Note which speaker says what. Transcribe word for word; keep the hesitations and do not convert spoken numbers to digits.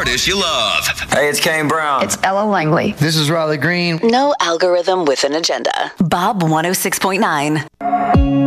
Speaker 1: artists you love.
Speaker 2: Hey, it's Kane Brown.
Speaker 3: It's Ella Langley.
Speaker 4: This is Riley Green.
Speaker 5: No algorithm with an agenda. Bob one oh six point nine.